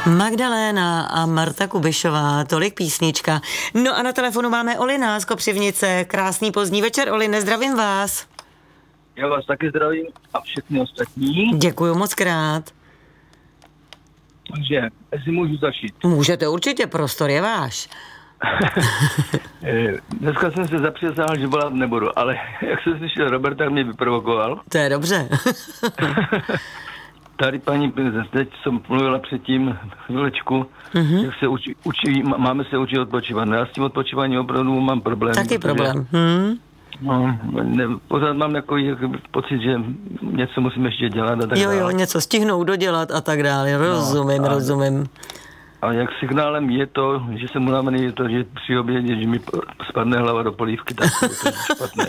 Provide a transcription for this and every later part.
Magdaléna a Marta Kubišová, tolik písnička. No a na telefonu máme Olina z Kopřivnice. Krásný pozdní večer, Oline, zdravím vás. Já vás taky zdravím a všechny ostatní. Děkuju moc krát. Takže, jestli můžu začít. Můžete určitě, prostor je váš. Dneska jsem se zapřesal, že volat nebudu, ale jak jsem slyšel Roberta, mě vyprovokoval. To je dobře. Tady paní, teď jsem mluvila předtím chvílečku, jak se učí, máme se učit odpočívat. Já s tím odpočíváním opravdu mám problém. Taky problém. No, pořád mám jako pocit, že něco musím ještě dělat a tak dále. Jo, něco stihnout, dodělat a tak dále. Rozumím. A jak signálem je to, že jsem unavený, je to, že při obědě, že mi spadne hlava do polívky, tak to je špatné.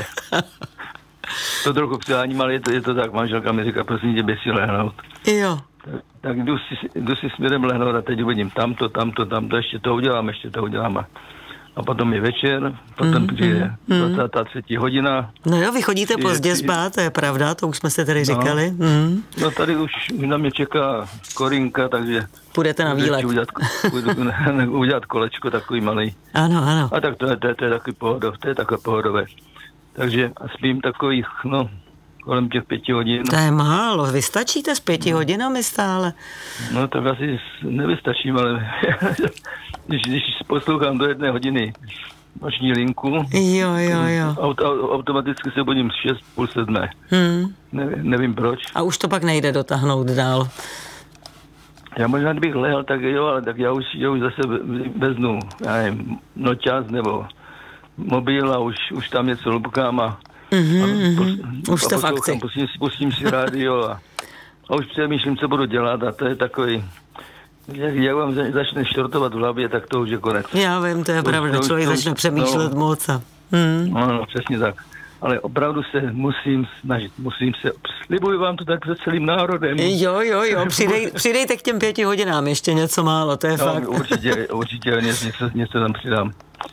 To trochu přeháním, ale je to tak. Manželka mi říká, prosím tě, běž si lehnout. Jo. Tak jdu si směrem lehnout a teď uvidím tamto, ještě to udělám. A potom je večer, potom přijde 23. hodina. No jo, vy chodíte pozdě spát, to je pravda, to už jsme se tady říkali. No tady už na mě čeká Korinka, takže... Půjdete na výlet. Půjdu udělat kolečko takový malý. Ano. A tak to je takové pohodové. Takže spím takových, kolem těch 5 hodin. To je málo, vy stačíte s 5 hodinami stále? No tak asi nevystačím, ale když poslouchám do 1 hodiny noční linku, jo. Automaticky se budím 6, půl 7. Nevím proč. A už to pak nejde dotáhnout dál. Já možná, kdybych lehl, tak jo, ale tak já už zase veznu, já nevím, noťaz nebo mobil a už tam něco lupkám a už jste v akci. Pustím si rádio a už přemýšlím, co budu dělat a to je takový, jak vám začne štortovat v hlavě, tak to už je konec. Já vím, to je pravda, člověk začne přemýšlet moc. No, přesně tak. Ale opravdu se musím snažit, slibuji vám to tak se celým národem. Jo, přidejte k těm 5 hodinám ještě něco málo, to je fakt. Určitě něco tam přidám.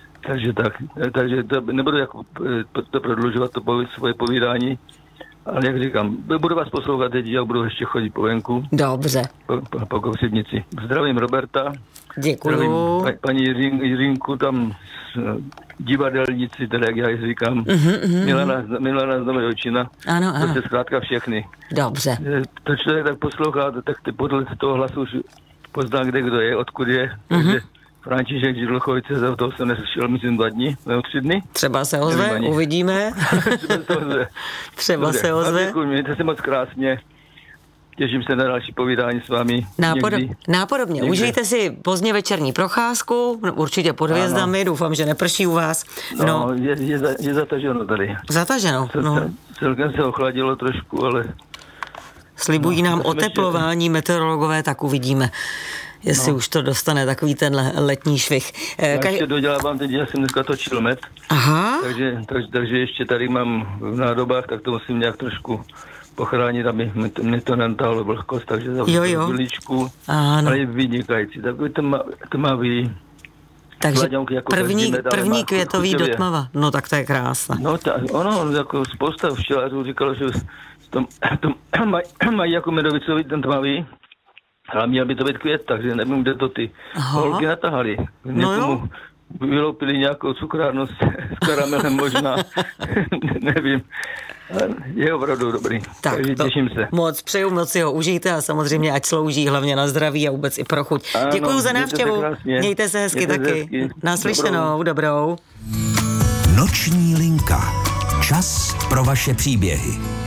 Takže to nebudu jako to prodlužovat svoje povídání, ale jak říkám, budu vás poslouchat teď, jak budu ještě chodit po venku. Dobře. Po Kopřivnici. Zdravím Roberta. Děkuju. Zdravím paní Jirinku tam divadelnici, teda jak já ji říkám. Milana z Nové Očina. Ano. To je zkrátka všechny. Dobře. To člověk tak poslouchá, tak podle toho hlasu už pozná, kdo je, odkud je. Takže František Židlchovice, za toho jsem neslyšel, myslím 2 dny, nebo 3 dny. Třeba se ozve, uvidíme. Třeba se ozve. Děkuji, mějte se moc krásně. Těším se na další povídání s vámi. Nápodobně. Užijte si pozdně večerní procházku, určitě pod hvězdami, doufám, že neprší u vás. No, je zataženo tady. Zataženo, Celkem se ochladilo trošku, ale... Slibují nám oteplování meteorologové, tak uvidíme, jestli už to dostane takový ten letní švih. Já ještě dodělávám, teď já jsem dneska točil med. Aha. Takže ještě tady mám v nádobách, tak to musím nějak trošku pochránit, aby mě to nentáhlo vlhkost, takže za chviličku. Ale je vynikající, takový to má takže první květový do tmava. No tak to je krásné. No ono, jako spousta včelařů říkalo, že to mají jako medovicový ten tmavý, ale měl by to být květ, takže nevím, kde to ty holky natahali. Někomu vyloupili nějakou cukrárnu s karamelem možná, nevím. Je opravdu dobrý, takže těším se. Přeju, moc si ho užijte a samozřejmě ať slouží hlavně na zdraví a vůbec i pro chuť. Děkuju za návštěvu, mějte se hezky taky. Naslyšenou, dobrou. Noční linka. Čas pro vaše příběhy.